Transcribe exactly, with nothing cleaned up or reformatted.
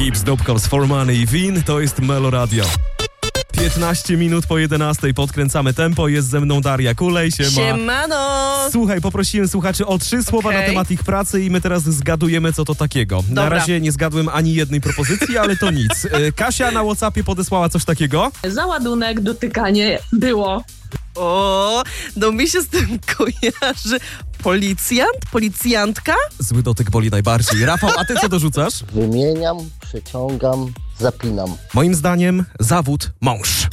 Gibbs, Dopkins, For Money i Win, to jest Melo Radio. piętnaście minut po jedenastej, podkręcamy tempo, jest ze mną Daria Kulej, siema. Siemano! Słuchaj, poprosiłem słuchaczy o trzy słowa Okay. na temat ich pracy i my teraz zgadujemy, co to takiego. Dobra. Na razie nie zgadłem ani jednej propozycji, ale to nic. E, Kasia na WhatsAppie podesłała coś takiego. Załadunek, dotykanie było. O, no mi się z tym kojarzy policjant, policjantka? Zły dotyk boli najbardziej. Rafał, a ty co dorzucasz? Wymieniam, przeciągam, zapinam. Moim zdaniem zawód mąż.